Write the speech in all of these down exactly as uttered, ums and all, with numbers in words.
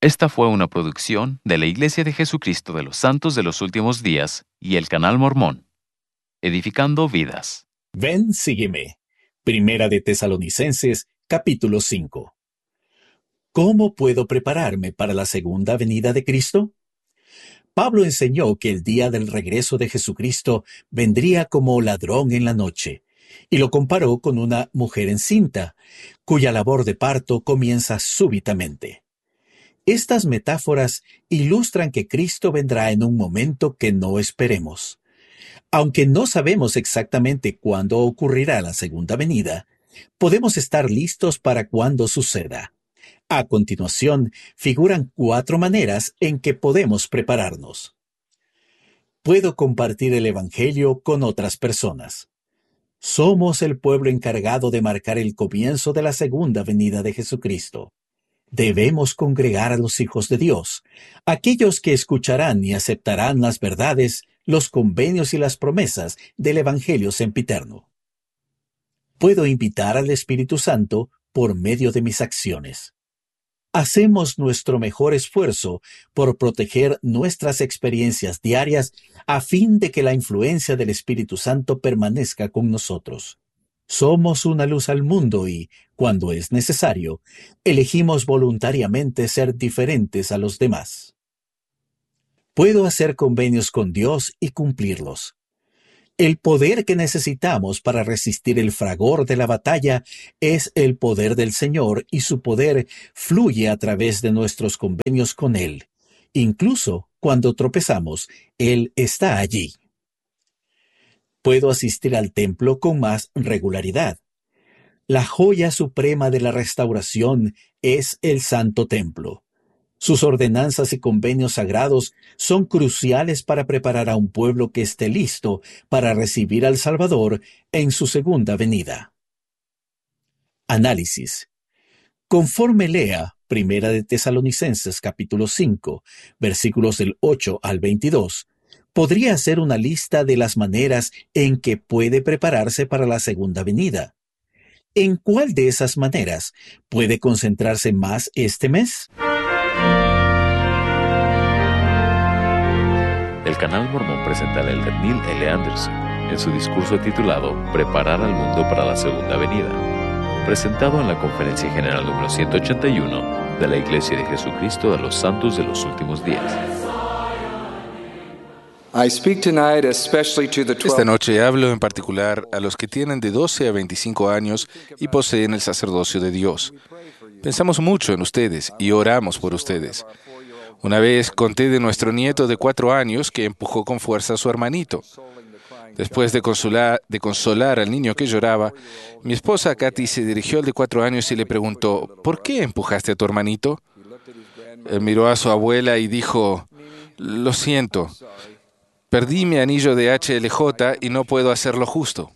Esta fue una producción de la Iglesia de Jesucristo de los Santos de los Últimos Días y el Canal Mormón, edificando vidas. Ven, sígueme. Primera de Tesalonicenses, capítulo cinco. ¿Cómo puedo prepararme para la segunda venida de Cristo? Pablo enseñó que el día del regreso de Jesucristo vendría como ladrón en la noche, y lo comparó con una mujer encinta, cuya labor de parto comienza súbitamente. Estas metáforas ilustran que Cristo vendrá en un momento que no esperemos. Aunque no sabemos exactamente cuándo ocurrirá la segunda venida, podemos estar listos para cuando suceda. A continuación, figuran cuatro maneras en que podemos prepararnos. Puedo compartir el Evangelio con otras personas. Somos el pueblo encargado de marcar el comienzo de la segunda venida de Jesucristo. Debemos congregar a los hijos de Dios, aquellos que escucharán y aceptarán las verdades, los convenios y las promesas del Evangelio sempiterno. Puedo invitar al Espíritu Santo por medio de mis acciones. Hacemos nuestro mejor esfuerzo por proteger nuestras experiencias diarias a fin de que la influencia del Espíritu Santo permanezca con nosotros. Somos una luz al mundo y, cuando es necesario, elegimos voluntariamente ser diferentes a los demás. Puedo hacer convenios con Dios y cumplirlos. El poder que necesitamos para resistir el fragor de la batalla es el poder del Señor y su poder fluye a través de nuestros convenios con Él. Incluso cuando tropezamos, Él está allí. Puedo asistir al templo con más regularidad. La joya suprema de la restauración es el Santo Templo. Sus ordenanzas y convenios sagrados son cruciales para preparar a un pueblo que esté listo para recibir al Salvador en su segunda venida. Análisis. Conforme lea Primera de Tesalonicenses capítulo cinco, versículos del ocho al veintidós, podría hacer una lista de las maneras en que puede prepararse para la segunda venida. ¿En cuál de esas maneras puede concentrarse más este mes? El Canal Mormón presenta al elder Neil L. Anderson en su discurso titulado Preparar al mundo para la segunda venida, presentado en la Conferencia General número ciento ochenta y uno de la Iglesia de Jesucristo de los Santos de los Últimos Días. Esta noche hablo en particular a los que tienen de doce a veinticinco años y poseen el sacerdocio de Dios. Pensamos mucho en ustedes y oramos por ustedes. Una vez conté de nuestro nieto de cuatro años que empujó con fuerza a su hermanito. Después de consolar, de consolar al niño que lloraba, mi esposa Kathy se dirigió al de cuatro años y le preguntó, ¿por qué empujaste a tu hermanito? Él miró a su abuela y dijo, lo siento, perdí mi anillo de H L J y no puedo hacerlo justo.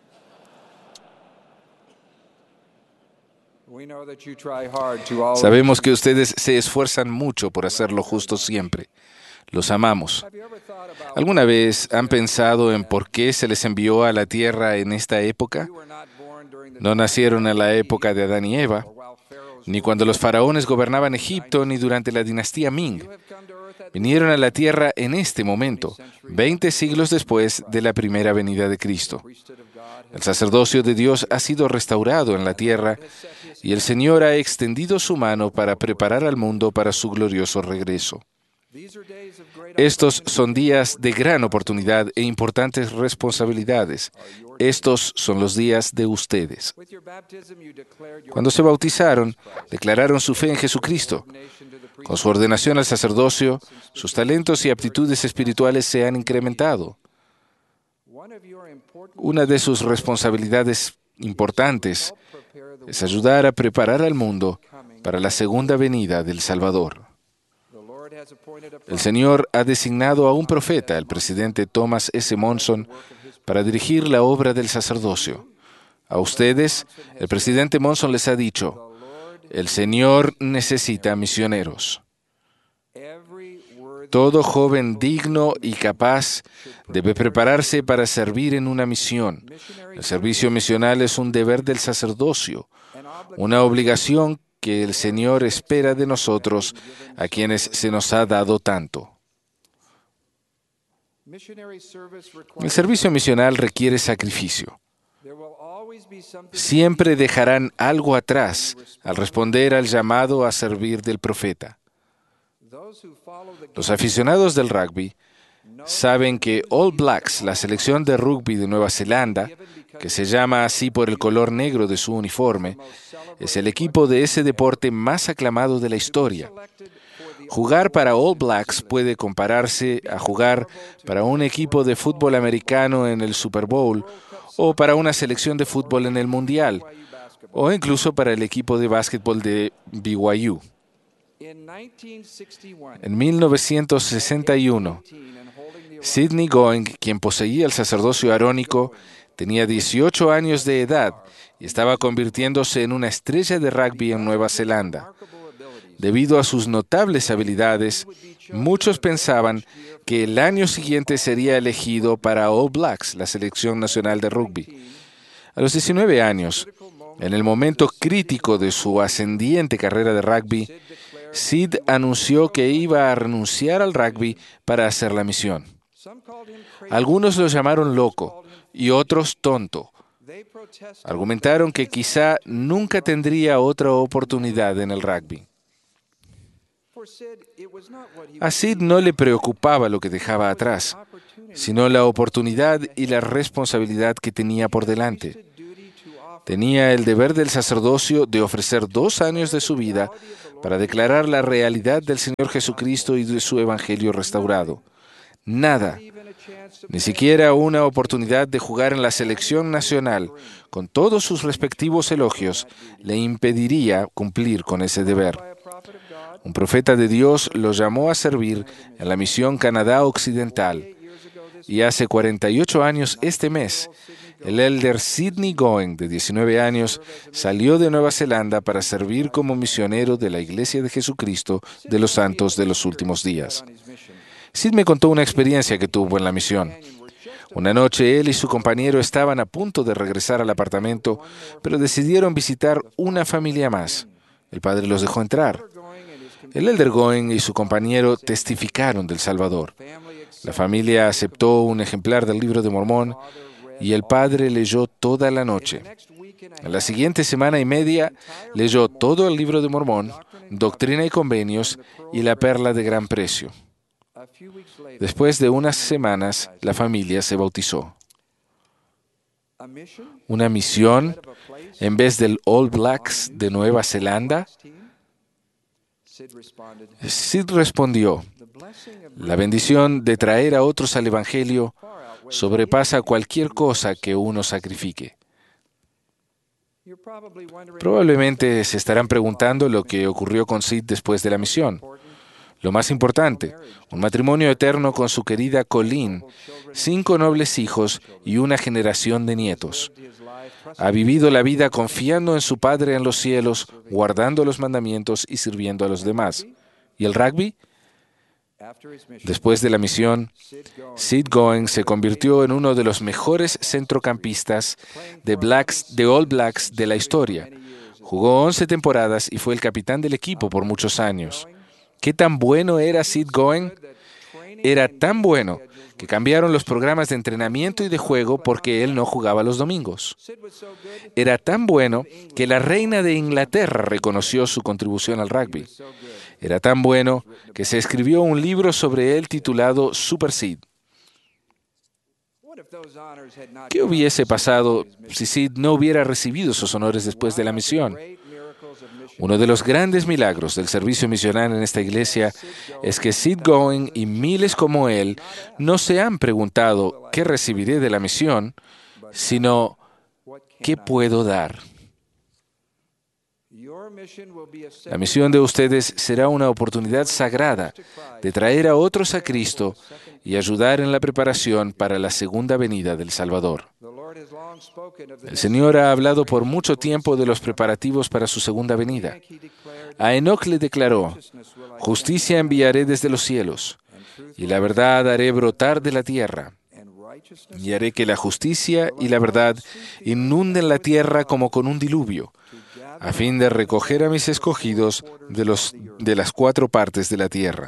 Sabemos que ustedes se esfuerzan mucho por hacerlo justo siempre. Los amamos. ¿Alguna vez han pensado en por qué se les envió a la tierra en esta época? No nacieron en la época de Adán y Eva, ni cuando los faraones gobernaban Egipto, ni durante la dinastía Ming. Vinieron a la tierra en este momento, veinte siglos después de la primera venida de Cristo. El sacerdocio de Dios ha sido restaurado en la tierra y el Señor ha extendido su mano para preparar al mundo para su glorioso regreso. Estos son días de gran oportunidad e importantes responsabilidades. Estos son los días de ustedes. Cuando se bautizaron, declararon su fe en Jesucristo. Con su ordenación al sacerdocio, sus talentos y aptitudes espirituales se han incrementado. Una de sus responsabilidades importantes es ayudar a preparar al mundo para la segunda venida del Salvador. El Señor ha designado a un profeta, el presidente Thomas S. Monson, para dirigir la obra del sacerdocio. A ustedes, el presidente Monson les ha dicho, el Señor necesita misioneros. Todo joven digno y capaz debe prepararse para servir en una misión. El servicio misional es un deber del sacerdocio, una obligación que el Señor espera de nosotros, a quienes se nos ha dado tanto. El servicio misional requiere sacrificio. Siempre dejarán algo atrás al responder al llamado a servir del profeta. Los aficionados del rugby saben que All Blacks, la selección de rugby de Nueva Zelanda, que se llama así por el color negro de su uniforme, es el equipo de ese deporte más aclamado de la historia. Jugar para All Blacks puede compararse a jugar para un equipo de fútbol americano en el Super Bowl, o para una selección de fútbol en el Mundial, o incluso para el equipo de básquetbol de B Y U. En mil novecientos sesenta y uno, Sidney Going, quien poseía el sacerdocio arónico, tenía dieciocho años de edad y estaba convirtiéndose en una estrella de rugby en Nueva Zelanda. Debido a sus notables habilidades, muchos pensaban que el año siguiente sería elegido para All Blacks, la selección nacional de rugby. A los diecinueve años, en el momento crítico de su ascendiente carrera de rugby, Sid anunció que iba a renunciar al rugby para hacer la misión. Algunos lo llamaron loco y otros tonto. Argumentaron que quizá nunca tendría otra oportunidad en el rugby. A Sid no le preocupaba lo que dejaba atrás, sino la oportunidad y la responsabilidad que tenía por delante. Tenía el deber del sacerdocio de ofrecer dos años de su vida para declarar la realidad del Señor Jesucristo y de su Evangelio restaurado. Nada, ni siquiera una oportunidad de jugar en la selección nacional, con todos sus respectivos elogios, le impediría cumplir con ese deber. Un profeta de Dios lo llamó a servir en la misión Canadá Occidental, y hace cuarenta y ocho años este mes, el elder Sidney Going, de diecinueve años, salió de Nueva Zelanda para servir como misionero de la Iglesia de Jesucristo de los Santos de los Últimos Días. Sid me contó una experiencia que tuvo en la misión. Una noche él y su compañero estaban a punto de regresar al apartamento, pero decidieron visitar una familia más. El padre los dejó entrar. El elder Going y su compañero testificaron del Salvador. La familia aceptó un ejemplar del Libro de Mormón y el padre leyó toda la noche. En la siguiente semana y media leyó todo el Libro de Mormón, Doctrina y Convenios y La Perla de Gran Precio. Después de unas semanas, la familia se bautizó. ¿Una misión en vez del All Blacks de Nueva Zelanda? Sid respondió: la bendición de traer a otros al Evangelio sobrepasa cualquier cosa que uno sacrifique. Probablemente se estarán preguntando lo que ocurrió con Sid después de la misión. Lo más importante, un matrimonio eterno con su querida Colleen, cinco nobles hijos y una generación de nietos. Ha vivido la vida confiando en su Padre en los cielos, guardando los mandamientos y sirviendo a los demás. ¿Y el rugby? Después de la misión, Sid Going se convirtió en uno de los mejores centrocampistas de, Blacks, de All Blacks de la historia. Jugó once temporadas y fue el capitán del equipo por muchos años. ¿Qué tan bueno era Sid Going? Era tan bueno que cambiaron los programas de entrenamiento y de juego porque él no jugaba los domingos. Era tan bueno que la reina de Inglaterra reconoció su contribución al rugby. Era tan bueno que se escribió un libro sobre él titulado Super Sid. ¿Qué hubiese pasado si Sid no hubiera recibido esos honores después de la misión? Uno de los grandes milagros del servicio misional en esta iglesia es que Sid Going y miles como él no se han preguntado ¿qué recibiré de la misión?, sino ¿qué puedo dar? La misión de ustedes será una oportunidad sagrada de traer a otros a Cristo y ayudar en la preparación para la segunda venida del Salvador. El Señor ha hablado por mucho tiempo de los preparativos para su segunda venida. A Enoc le declaró: justicia enviaré desde los cielos, y la verdad haré brotar de la tierra. Y haré que la justicia y la verdad inunden la tierra como con un diluvio, a fin de recoger a mis escogidos de, los, de las cuatro partes de la tierra.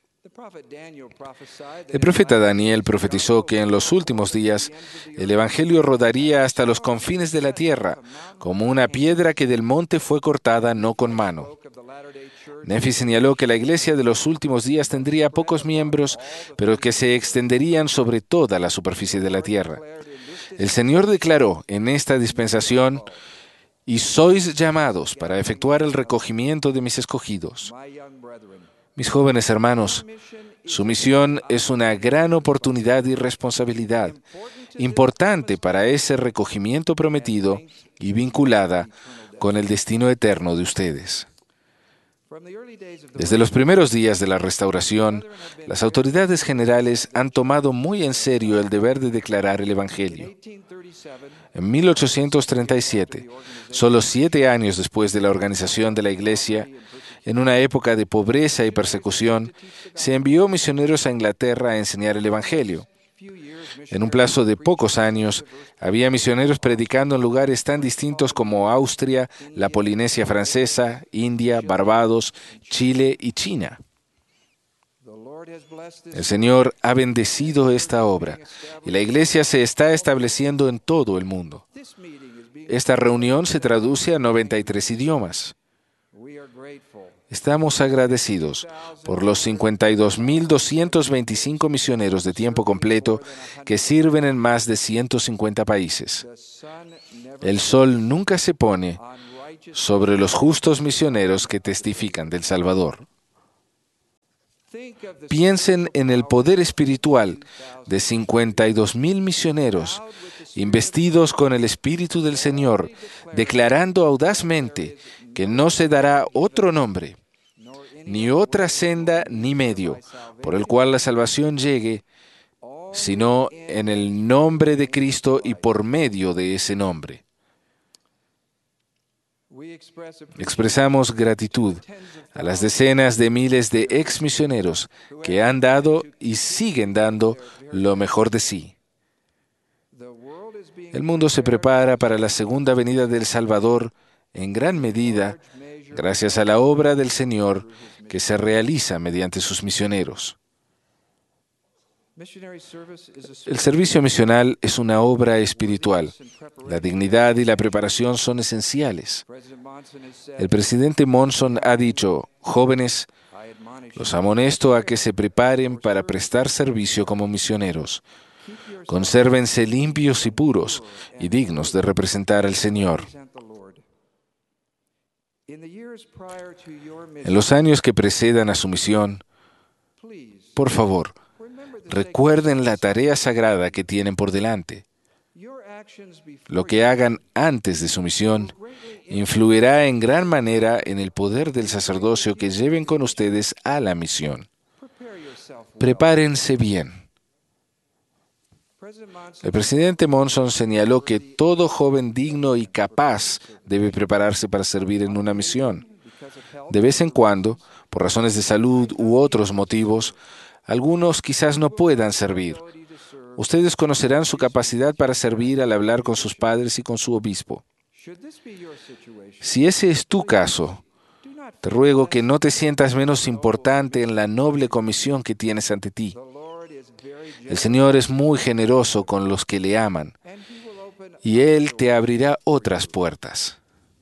El profeta Daniel profetizó que en los últimos días el Evangelio rodaría hasta los confines de la tierra, como una piedra que del monte fue cortada no con mano. Nephi señaló que la iglesia de los últimos días tendría pocos miembros, pero que se extenderían sobre toda la superficie de la tierra. El Señor declaró en esta dispensación: «Y sois llamados para efectuar el recogimiento de mis escogidos». Mis jóvenes hermanos, su misión es una gran oportunidad y responsabilidad, importante para ese recogimiento prometido y vinculada con el destino eterno de ustedes. Desde los primeros días de la restauración, las autoridades generales han tomado muy en serio el deber de declarar el Evangelio. En mil ochocientos treinta y siete, solo siete años después de la organización de la Iglesia, en una época de pobreza y persecución, se envió misioneros a Inglaterra a enseñar el Evangelio. En un plazo de pocos años, había misioneros predicando en lugares tan distintos como Austria, la Polinesia Francesa, India, Barbados, Chile y China. El Señor ha bendecido esta obra y la Iglesia se está estableciendo en todo el mundo. Esta reunión se traduce a noventa y tres idiomas. Estamos agradecidos por los cincuenta y dos mil doscientos veinticinco misioneros de tiempo completo que sirven en más de ciento cincuenta países. El sol nunca se pone sobre los justos misioneros que testifican del Salvador. Piensen en el poder espiritual de cincuenta y dos mil misioneros investidos con el Espíritu del Señor, declarando audazmente que no se dará otro nombre, ni otra senda ni medio, por el cual la salvación llegue, sino en el nombre de Cristo y por medio de ese nombre. Expresamos gratitud a las decenas de miles de ex misioneros que han dado y siguen dando lo mejor de sí. El mundo se prepara para la segunda venida del Salvador en gran medida gracias a la obra del Señor que se realiza mediante sus misioneros. El servicio misional es una obra espiritual. La dignidad y la preparación son esenciales. El presidente Monson ha dicho: jóvenes, los amonesto a que se preparen para prestar servicio como misioneros. Consérvense limpios y puros y dignos de representar al Señor. En los años que precedan a su misión, por favor, recuerden la tarea sagrada que tienen por delante. Lo que hagan antes de su misión influirá en gran manera en el poder del sacerdocio que lleven con ustedes a la misión. Prepárense bien. El presidente Monson señaló que todo joven digno y capaz debe prepararse para servir en una misión. De vez en cuando, por razones de salud u otros motivos, algunos quizás no puedan servir. Ustedes conocerán su capacidad para servir al hablar con sus padres y con su obispo. Si ese es tu caso, te ruego que no te sientas menos importante en la noble comisión que tienes ante ti. El Señor es muy generoso con los que le aman, y Él te abrirá otras puertas.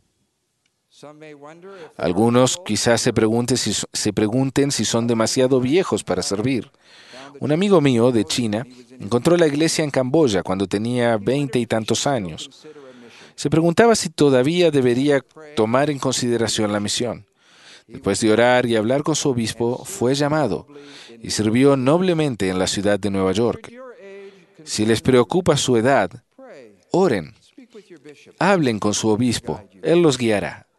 Algunos quizás se pregunten si, se pregunten si son demasiado viejos para servir. Un amigo mío de China encontró la iglesia en Camboya cuando tenía veinte y tantos años. Se preguntaba si todavía debería tomar en consideración la misión. Después de orar y hablar con su obispo, fue llamado y sirvió noblemente en la ciudad de Nueva York. Si les preocupa su edad, oren, hablen con su obispo, él los guiará.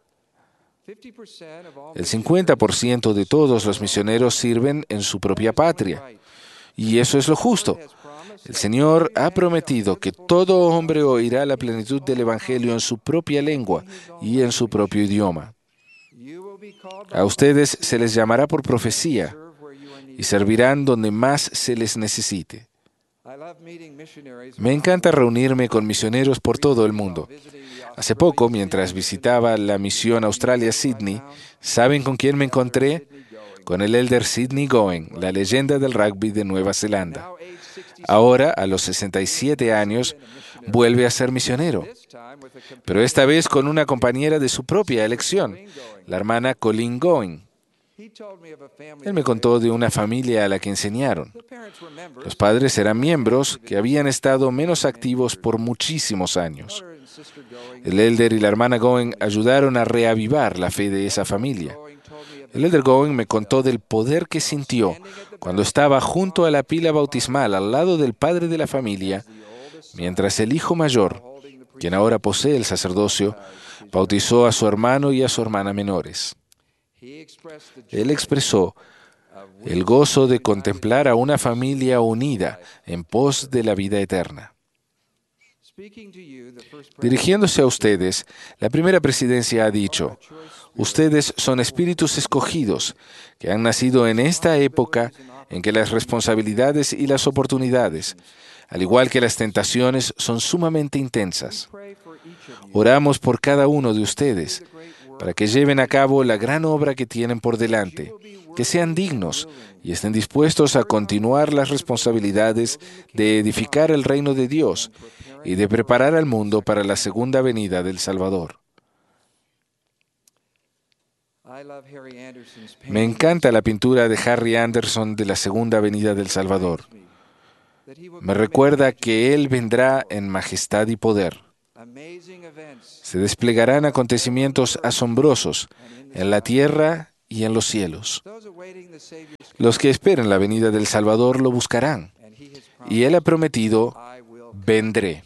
El cincuenta por ciento de todos los misioneros sirven en su propia patria, y eso es lo justo. El Señor ha prometido que todo hombre oirá la plenitud del Evangelio en su propia lengua y en su propio idioma. A ustedes se les llamará por profecía y servirán donde más se les necesite. Me encanta reunirme con misioneros por todo el mundo. Hace poco, mientras visitaba la misión Australia-Sydney, ¿saben con quién me encontré? Con el elder Sidney Going, la leyenda del rugby de Nueva Zelanda. Ahora, a los sesenta y siete años, vuelve a ser misionero, pero esta vez con una compañera de su propia elección, la hermana Colleen Going. Él me contó de una familia a la que enseñaron. Los padres eran miembros que habían estado menos activos por muchísimos años. El elder y la hermana Going ayudaron a reavivar la fe de esa familia. El elder Going me contó del poder que sintió cuando estaba junto a la pila bautismal al lado del padre de la familia, mientras el hijo mayor, quien ahora posee el sacerdocio, bautizó a su hermano y a su hermana menores. Él expresó el gozo de contemplar a una familia unida en pos de la vida eterna. Dirigiéndose a ustedes, la primera presidencia ha dicho: ustedes son espíritus escogidos que han nacido en esta época en que las responsabilidades y las oportunidades, al igual que las tentaciones, son sumamente intensas. Oramos por cada uno de ustedes para que lleven a cabo la gran obra que tienen por delante, que sean dignos y estén dispuestos a continuar las responsabilidades de edificar el reino de Dios y de preparar al mundo para la segunda venida del Salvador. Me encanta la pintura de Harry Anderson de la segunda venida del Salvador. Me recuerda que Él vendrá en majestad y poder. Se desplegarán acontecimientos asombrosos en la tierra y en los cielos. Los que esperen la venida del Salvador lo buscarán, y Él ha prometido: vendré.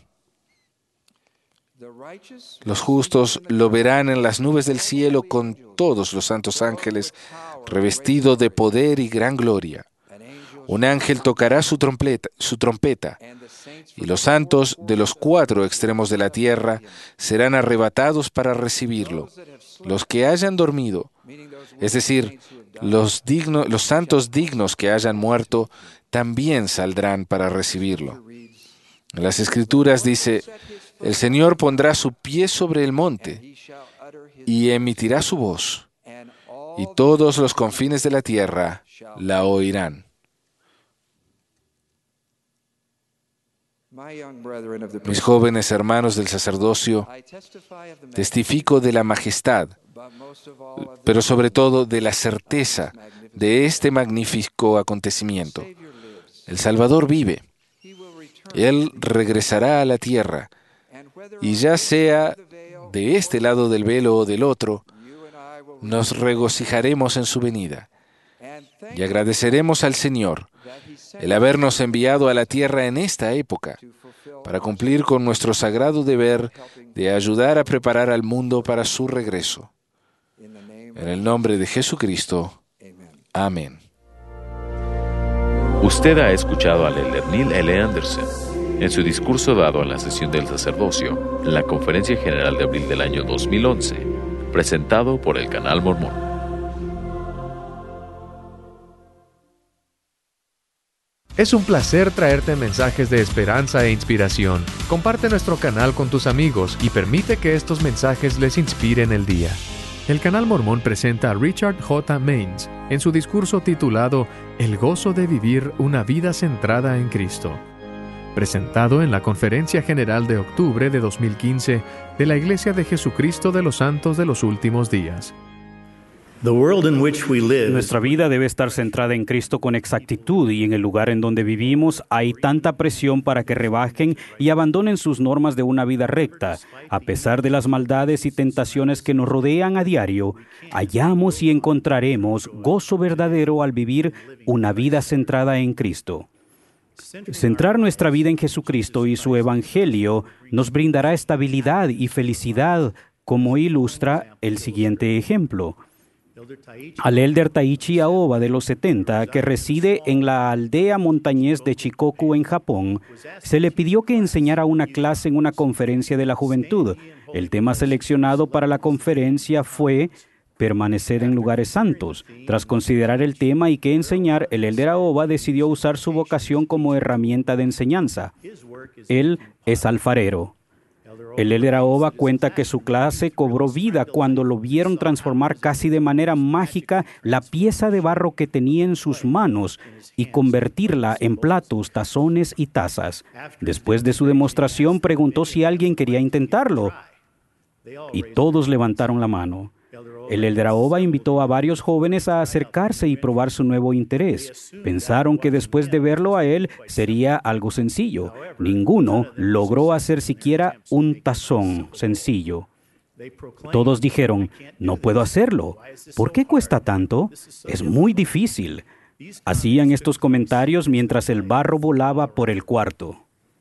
Los justos lo verán en las nubes del cielo con todos los santos ángeles, revestido de poder y gran gloria. Un ángel tocará su trompeta, su trompeta, y los santos de los cuatro extremos de la tierra serán arrebatados para recibirlo. Los que hayan dormido, es decir, los, digno, los santos dignos que hayan muerto, también saldrán para recibirlo. En las Escrituras dice: el Señor pondrá su pie sobre el monte y emitirá su voz, y todos los confines de la tierra la oirán. Mis jóvenes hermanos del sacerdocio, testifico de la majestad, pero sobre todo de la certeza de este magnífico acontecimiento. El Salvador vive. Él regresará a la tierra, y ya sea de este lado del velo o del otro, nos regocijaremos en su venida y agradeceremos al Señor el habernos enviado a la tierra en esta época para cumplir con nuestro sagrado deber de ayudar a preparar al mundo para su regreso. En el nombre de Jesucristo. Amén. Usted ha escuchado al elder Neil L. Anderson en su discurso dado en la sesión del sacerdocio en la Conferencia General de abril del año dos mil once, presentado por el Canal Mormón. Es un placer traerte mensajes de esperanza e inspiración. Comparte nuestro canal con tus amigos y permite que estos mensajes les inspiren el día. El Canal Mormón presenta a Richard J. Maines en su discurso titulado El gozo de vivir una vida centrada en Cristo, presentado en la Conferencia General de octubre de dos mil quince de la Iglesia de Jesucristo de los Santos de los Últimos Días. Nuestra vida debe estar centrada en Cristo con exactitud, y en el lugar en donde vivimos hay tanta presión para que rebajen y abandonen sus normas de una vida recta. A pesar de las maldades y tentaciones que nos rodean a diario, hallamos y encontraremos gozo verdadero al vivir una vida centrada en Cristo. Centrar nuestra vida en Jesucristo y su Evangelio nos brindará estabilidad y felicidad, como ilustra el siguiente ejemplo. Al elder Taichi Aoba de los setenta, que reside en la aldea montañés de Shikoku en Japón, se le pidió que enseñara una clase en una conferencia de la juventud. El tema seleccionado para la conferencia fue permanecer en lugares santos. Tras considerar el tema y qué enseñar, el elder Aoba decidió usar su vocación como herramienta de enseñanza. Él es alfarero. El Elder Aoba cuenta que su clase cobró vida cuando lo vieron transformar casi de manera mágica la pieza de barro que tenía en sus manos y convertirla en platos, tazones y tazas. Después de su demostración, preguntó si alguien quería intentarlo, y todos levantaron la mano. El Elder Aoba invitó a varios jóvenes a acercarse y probar su nuevo interés. Pensaron que después de verlo a él sería algo sencillo. Ninguno logró hacer siquiera un tazón sencillo. Todos dijeron, no puedo hacerlo. ¿Por qué cuesta tanto? Es muy difícil. Hacían estos comentarios mientras el barro volaba por el cuarto.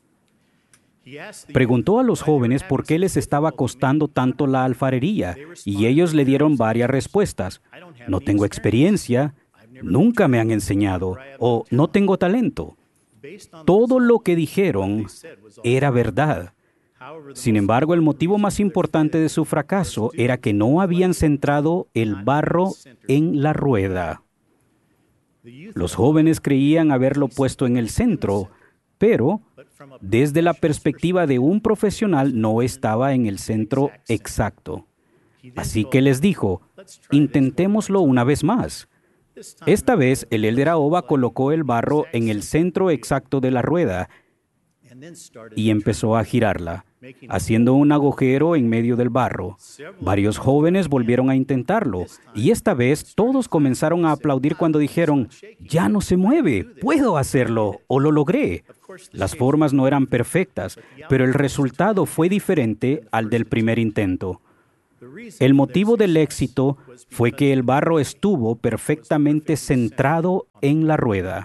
Preguntó a los jóvenes por qué les estaba costando tanto la alfarería, y ellos le dieron varias respuestas. No tengo experiencia, nunca me han enseñado, o no tengo talento. Todo lo que dijeron era verdad. Sin embargo, el motivo más importante de su fracaso era que no habían centrado el barro en la rueda. Los jóvenes creían haberlo puesto en el centro, pero desde la perspectiva de un profesional no estaba en el centro exacto. Así que les dijo, intentémoslo una vez más. Esta vez el Elder Aoba colocó el barro en el centro exacto de la rueda y empezó a girarla, haciendo un agujero en medio del barro. Varios jóvenes volvieron a intentarlo, y esta vez todos comenzaron a aplaudir cuando dijeron, «Ya no se mueve, puedo hacerlo, o lo logré». Las formas no eran perfectas, pero el resultado fue diferente al del primer intento. El motivo del éxito fue que el barro estuvo perfectamente centrado en la rueda.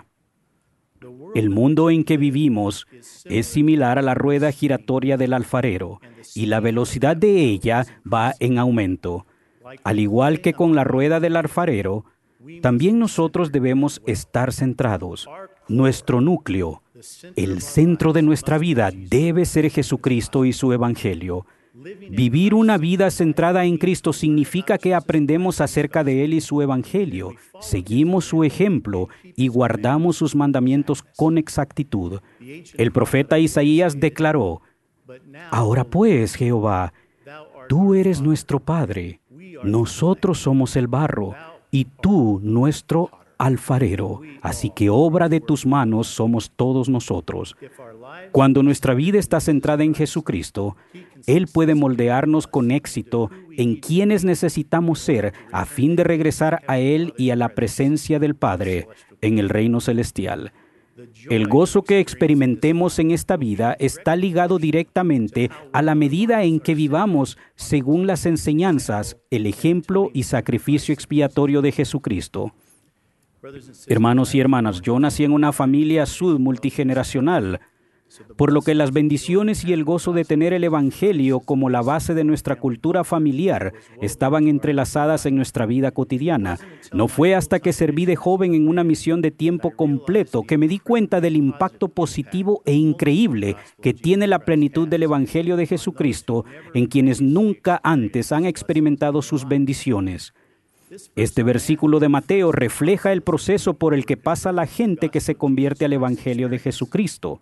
El mundo en que vivimos es similar a la rueda giratoria del alfarero, y la velocidad de ella va en aumento. Al igual que con la rueda del alfarero, también nosotros debemos estar centrados. Nuestro núcleo, el centro de nuestra vida, debe ser Jesucristo y su Evangelio. Vivir una vida centrada en Cristo significa que aprendemos acerca de Él y su Evangelio, seguimos su ejemplo y guardamos sus mandamientos con exactitud. El profeta Isaías declaró, «Ahora pues, Jehová, tú eres nuestro Padre, nosotros somos el barro, y tú nuestro alfarero, así que obra de tus manos somos todos nosotros». Cuando nuestra vida está centrada en Jesucristo, Él puede moldearnos con éxito en quienes necesitamos ser a fin de regresar a Él y a la presencia del Padre en el reino celestial. El gozo que experimentemos en esta vida está ligado directamente a la medida en que vivamos según las enseñanzas, el ejemplo y sacrificio expiatorio de Jesucristo. Hermanos y hermanas, yo nací en una familia sud multigeneracional, por lo que las bendiciones y el gozo de tener el Evangelio como la base de nuestra cultura familiar estaban entrelazadas en nuestra vida cotidiana. No fue hasta que serví de joven en una misión de tiempo completo que me di cuenta del impacto positivo e increíble que tiene la plenitud del Evangelio de Jesucristo en quienes nunca antes han experimentado sus bendiciones. Este versículo de Mateo refleja el proceso por el que pasa la gente que se convierte al Evangelio de Jesucristo.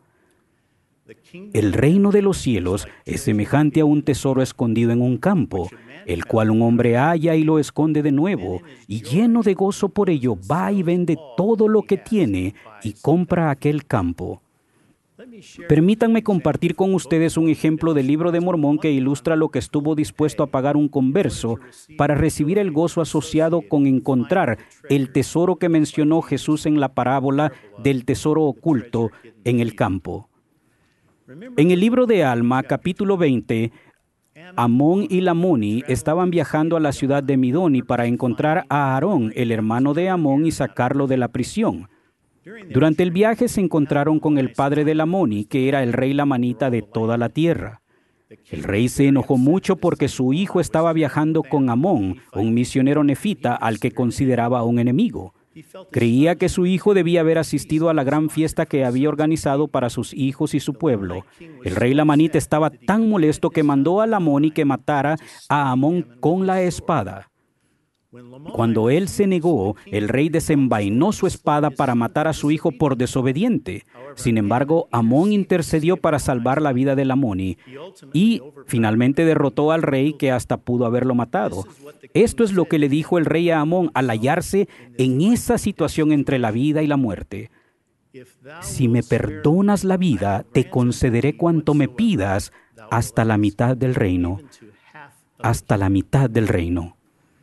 El reino de los cielos es semejante a un tesoro escondido en un campo, el cual un hombre halla y lo esconde de nuevo, y lleno de gozo por ello va y vende todo lo que tiene y compra aquel campo. Permítanme compartir con ustedes un ejemplo del libro de Mormón que ilustra lo que estuvo dispuesto a pagar un converso para recibir el gozo asociado con encontrar el tesoro que mencionó Jesús en la parábola del tesoro oculto en el campo. En el libro de Alma, capítulo veinte, Amón y Lamoni estaban viajando a la ciudad de Midoni para encontrar a Aarón, el hermano de Amón, y sacarlo de la prisión. Durante el viaje se encontraron con el padre de Lamoni, que era el rey lamanita de toda la tierra. El rey se enojó mucho porque su hijo estaba viajando con Amón, un misionero nefita al que consideraba un enemigo. Creía que su hijo debía haber asistido a la gran fiesta que había organizado para sus hijos y su pueblo. El rey lamanita estaba tan molesto que mandó a Lamoni que matara a Amón con la espada. Cuando él se negó, el rey desenvainó su espada para matar a su hijo por desobediente. Sin embargo, Amón intercedió para salvar la vida del Amoni y finalmente derrotó al rey, que hasta pudo haberlo matado. Esto es lo que le dijo el rey a Amón al hallarse en esa situación entre la vida y la muerte. Si me perdonas la vida, te concederé cuanto me pidas, hasta la mitad del reino. Hasta la mitad del reino.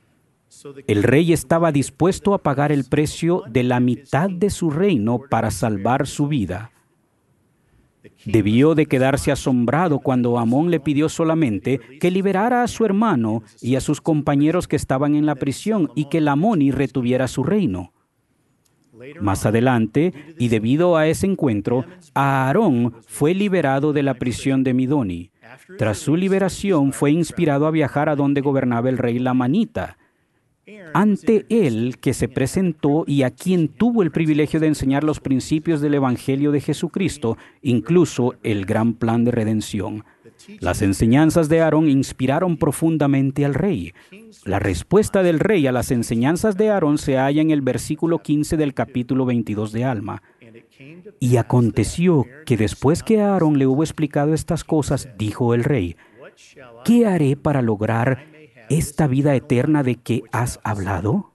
El rey estaba dispuesto a pagar el precio de la mitad de su reino para salvar su vida. Debió de quedarse asombrado cuando Amón le pidió solamente que liberara a su hermano y a sus compañeros que estaban en la prisión y que el Amoni retuviera su reino. Más adelante, y debido a ese encuentro, Aarón fue liberado de la prisión de Midoni. Tras su liberación, fue inspirado a viajar a donde gobernaba el rey Lamanita. Ante él, que se presentó y a quien tuvo el privilegio de enseñar los principios del Evangelio de Jesucristo, incluso el gran plan de redención. Las enseñanzas de Aarón inspiraron profundamente al rey. La respuesta del rey a las enseñanzas de Aarón se halla en el versículo quince del capítulo veintidós de Alma. Y aconteció que después que Aarón le hubo explicado estas cosas, dijo el rey: ¿qué haré para lograr esta vida eterna de que has hablado?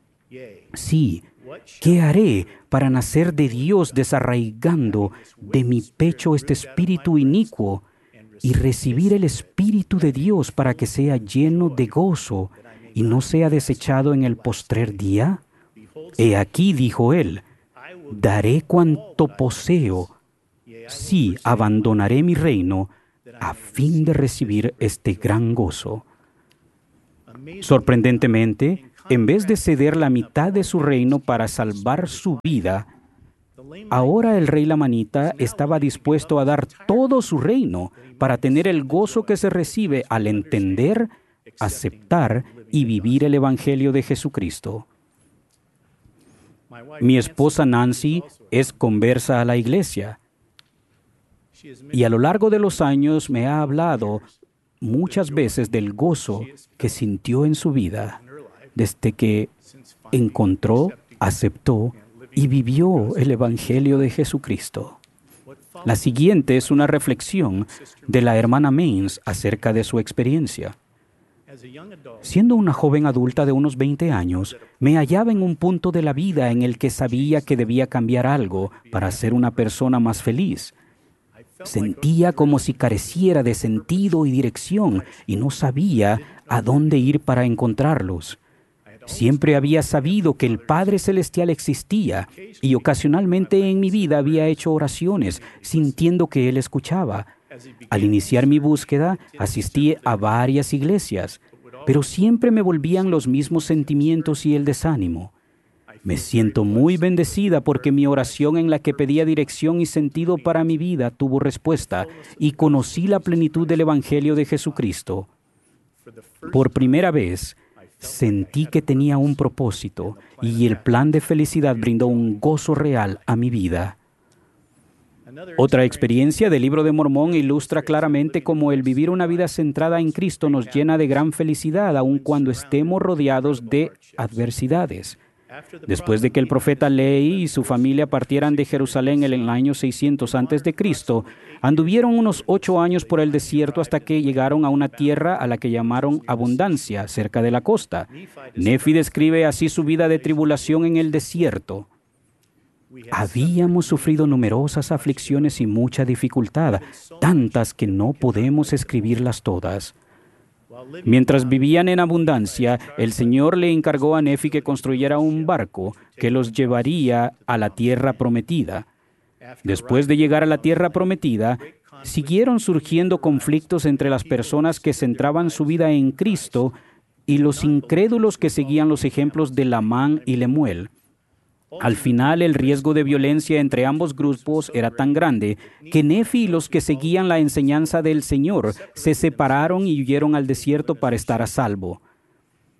Sí, ¿qué haré para nacer de Dios desarraigando de mi pecho este espíritu inicuo y recibir el Espíritu de Dios para que sea lleno de gozo y no sea desechado en el postrer día? He aquí, dijo él, daré cuanto poseo, sí, abandonaré mi reino a fin de recibir este gran gozo. Sorprendentemente, en vez de ceder la mitad de su reino para salvar su vida, ahora el rey Lamanita estaba dispuesto a dar todo su reino para tener el gozo que se recibe al entender, aceptar y vivir el Evangelio de Jesucristo. Mi esposa Nancy es conversa a la iglesia y a lo largo de los años me ha hablado muchas veces del gozo que sintió en su vida desde que encontró, aceptó y vivió el Evangelio de Jesucristo. La siguiente es una reflexión de la hermana Mains acerca de su experiencia. Siendo una joven adulta de unos veinte años, me hallaba en un punto de la vida en el que sabía que debía cambiar algo para ser una persona más feliz. Sentía como si careciera de sentido y dirección y no sabía a dónde ir para encontrarlos. Siempre había sabido que el Padre Celestial existía y ocasionalmente en mi vida había hecho oraciones, sintiendo que Él escuchaba. Al iniciar mi búsqueda, asistí a varias iglesias, pero siempre me volvían los mismos sentimientos y el desánimo. Me siento muy bendecida porque mi oración en la que pedía dirección y sentido para mi vida tuvo respuesta y conocí la plenitud del Evangelio de Jesucristo. Por primera vez, sentí que tenía un propósito y el plan de felicidad brindó un gozo real a mi vida. Otra experiencia del Libro de Mormón ilustra claramente cómo el vivir una vida centrada en Cristo nos llena de gran felicidad aun cuando estemos rodeados de adversidades. Después de que el profeta Lehi y su familia partieran de Jerusalén en el año seiscientos antes de Cristo, anduvieron unos ocho años por el desierto hasta que llegaron a una tierra a la que llamaron Abundancia, cerca de la costa. Nefi describe así su vida de tribulación en el desierto. Habíamos sufrido numerosas aflicciones y mucha dificultad, tantas que no podemos escribirlas todas. Mientras vivían en abundancia, el Señor le encargó a Nefi que construyera un barco que los llevaría a la tierra prometida. Después de llegar a la tierra prometida, siguieron surgiendo conflictos entre las personas que centraban su vida en Cristo y los incrédulos que seguían los ejemplos de Lamán y Lemuel. Al final, el riesgo de violencia entre ambos grupos era tan grande que Nefi y los que seguían la enseñanza del Señor se separaron y huyeron al desierto para estar a salvo.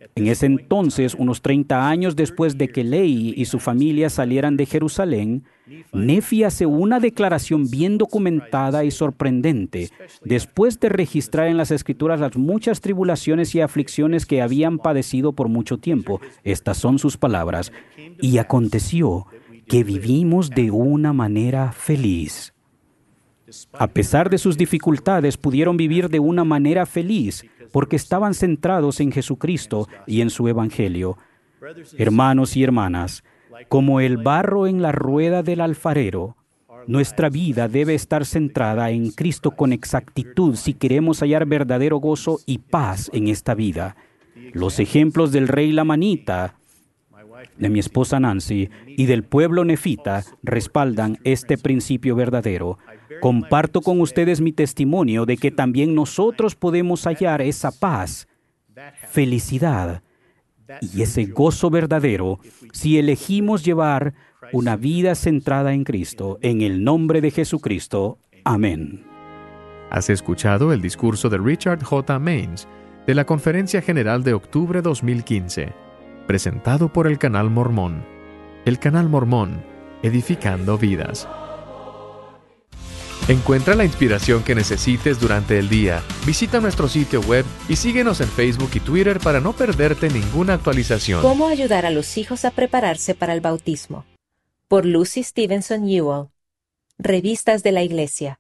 En ese entonces, unos treinta años después de que Lehi y su familia salieran de Jerusalén, Nefi hace una declaración bien documentada y sorprendente, después de registrar en las Escrituras las muchas tribulaciones y aflicciones que habían padecido por mucho tiempo. Estas son sus palabras: y aconteció que vivimos de una manera feliz. A pesar de sus dificultades, pudieron vivir de una manera feliz porque estaban centrados en Jesucristo y en su Evangelio. Hermanos y hermanas, como el barro en la rueda del alfarero, nuestra vida debe estar centrada en Cristo con exactitud si queremos hallar verdadero gozo y paz en esta vida. Los ejemplos del rey Lamanita, de mi esposa Nancy y del pueblo nefita respaldan este principio verdadero. Comparto con ustedes mi testimonio de que también nosotros podemos hallar esa paz, felicidad y ese gozo verdadero si elegimos llevar una vida centrada en Cristo. En el nombre de Jesucristo. Amén. Has escuchado el discurso de Richard J. Maines de la Conferencia General de octubre dos mil quince, presentado por el Canal Mormón. El Canal Mormón, edificando vidas. Encuentra la inspiración que necesites durante el día. Visita nuestro sitio web y síguenos en Facebook y Twitter para no perderte ninguna actualización. ¿Cómo ayudar a los hijos a prepararse para el bautismo? Por Lucy Stevenson Ewell. Revistas de la Iglesia.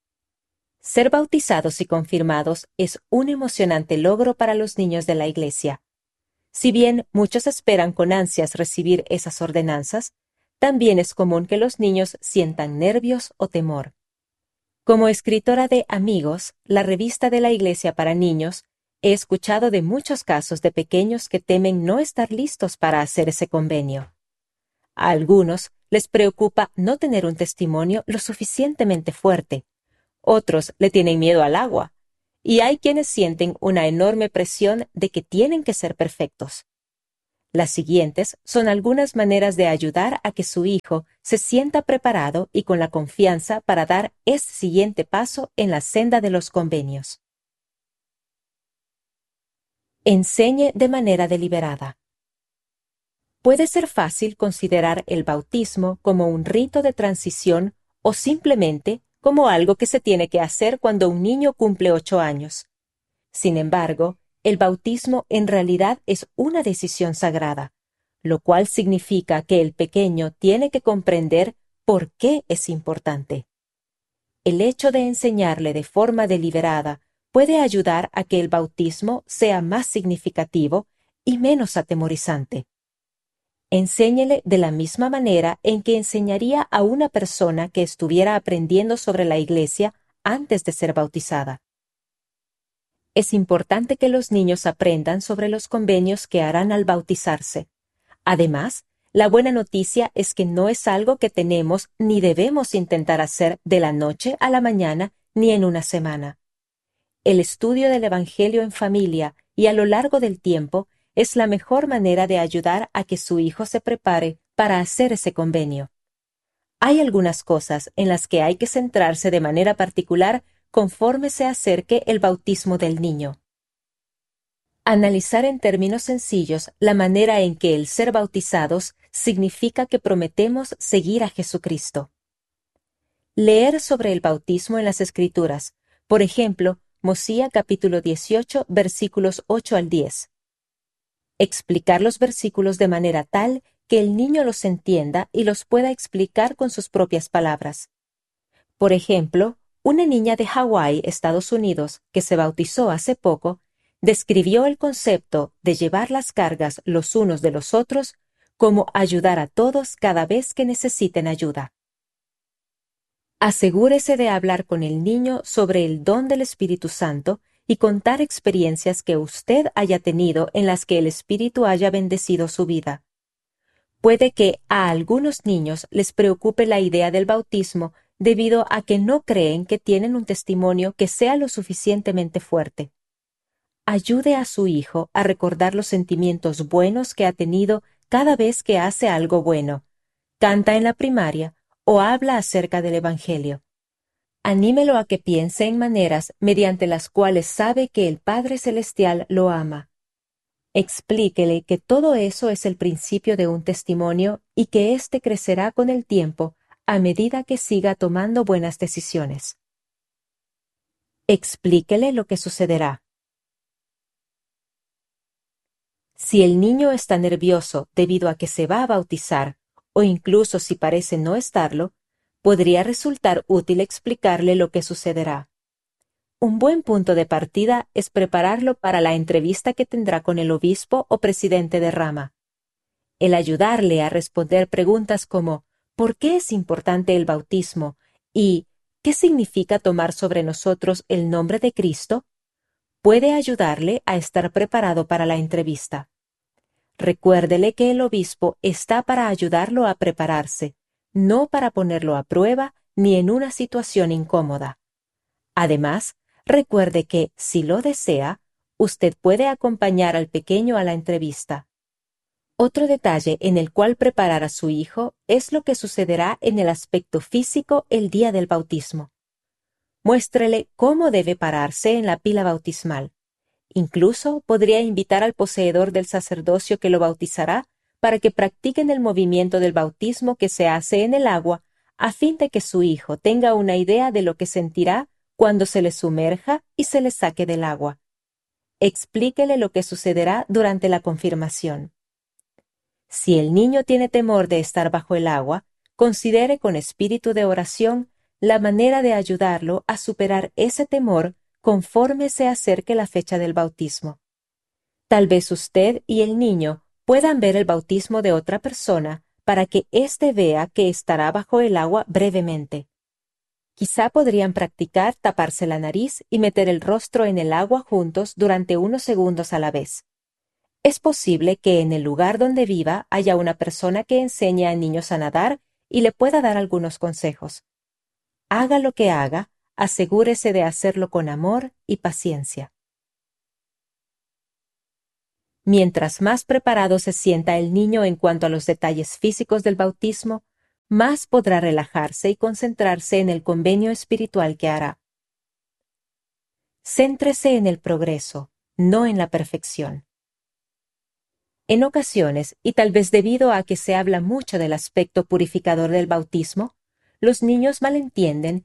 Ser bautizados y confirmados es un emocionante logro para los niños de la Iglesia. Si bien muchos esperan con ansias recibir esas ordenanzas, también es común que los niños sientan nervios o temor. Como escritora de Amigos, la revista de la Iglesia para niños, he escuchado de muchos casos de pequeños que temen no estar listos para hacer ese convenio. A algunos les preocupa no tener un testimonio lo suficientemente fuerte. Otros le tienen miedo al agua. Y hay quienes sienten una enorme presión de que tienen que ser perfectos. Las siguientes son algunas maneras de ayudar a que su hijo se sienta preparado y con la confianza para dar este siguiente paso en la senda de los convenios. Enseñe de manera deliberada. Puede ser fácil considerar el bautismo como un rito de transición o simplemente como algo que se tiene que hacer cuando un niño cumple ocho años. Sin embargo, el bautismo en realidad es una decisión sagrada, lo cual significa que el pequeño tiene que comprender por qué es importante. El hecho de enseñarle de forma deliberada puede ayudar a que el bautismo sea más significativo y menos atemorizante. Enséñele de la misma manera en que enseñaría a una persona que estuviera aprendiendo sobre la Iglesia antes de ser bautizada. Es importante que los niños aprendan sobre los convenios que harán al bautizarse. Además, la buena noticia es que no es algo que tenemos ni debemos intentar hacer de la noche a la mañana ni en una semana. El estudio del Evangelio en familia y a lo largo del tiempo es la mejor manera de ayudar a que su hijo se prepare para hacer ese convenio. Hay algunas cosas en las que hay que centrarse de manera particular conforme se acerque el bautismo del niño. Analizar en términos sencillos la manera en que el ser bautizados significa que prometemos seguir a Jesucristo. Leer sobre el bautismo en las Escrituras, por ejemplo, Mosía capítulo dieciocho, versículos ocho al diez. Explicar los versículos de manera tal que el niño los entienda y los pueda explicar con sus propias palabras. Por ejemplo, una niña de Hawái, Estados Unidos, que se bautizó hace poco, describió el concepto de llevar las cargas los unos de los otros como ayudar a todos cada vez que necesiten ayuda. Asegúrese de hablar con el niño sobre el don del Espíritu Santo y contar experiencias que usted haya tenido en las que el Espíritu haya bendecido su vida. Puede que a algunos niños les preocupe la idea del bautismo debido a que no creen que tienen un testimonio que sea lo suficientemente fuerte. Ayude a su hijo a recordar los sentimientos buenos que ha tenido cada vez que hace algo bueno, canta en la primaria o habla acerca del Evangelio. Anímelo a que piense en maneras mediante las cuales sabe que el Padre Celestial lo ama. Explíquele que todo eso es el principio de un testimonio y que éste crecerá con el tiempo a medida que siga tomando buenas decisiones. Explíquele lo que sucederá. Si el niño está nervioso debido a que se va a bautizar, o incluso si parece no estarlo, podría resultar útil explicarle lo que sucederá. Un buen punto de partida es prepararlo para la entrevista que tendrá con el obispo o presidente de rama. El ayudarle a responder preguntas como ¿por qué es importante el bautismo? Y ¿qué significa tomar sobre nosotros el nombre de Cristo? Puede ayudarle a estar preparado para la entrevista. Recuérdele que el obispo está para ayudarlo a prepararse, no para ponerlo a prueba ni en una situación incómoda. Además, recuerde que, si lo desea, usted puede acompañar al pequeño a la entrevista. Otro detalle en el cual preparar a su hijo es lo que sucederá en el aspecto físico el día del bautismo. Muéstrele cómo debe pararse en la pila bautismal. Incluso podría invitar al poseedor del sacerdocio que lo bautizará para que practiquen el movimiento del bautismo que se hace en el agua a fin de que su hijo tenga una idea de lo que sentirá cuando se le sumerja y se le saque del agua. Explíquele lo que sucederá durante la confirmación. Si el niño tiene temor de estar bajo el agua, considere con espíritu de oración la manera de ayudarlo a superar ese temor conforme se acerque la fecha del bautismo. Tal vez usted y el niño puedan ver el bautismo de otra persona para que éste vea que estará bajo el agua brevemente. Quizá podrían practicar taparse la nariz y meter el rostro en el agua juntos durante unos segundos a la vez. Es posible que en el lugar donde viva haya una persona que enseñe a niños a nadar y le pueda dar algunos consejos. Haga lo que haga, asegúrese de hacerlo con amor y paciencia. Mientras más preparado se sienta el niño en cuanto a los detalles físicos del bautismo, más podrá relajarse y concentrarse en el convenio espiritual que hará. Céntrese en el progreso, no en la perfección. En ocasiones, y tal vez debido a que se habla mucho del aspecto purificador del bautismo, los niños malentienden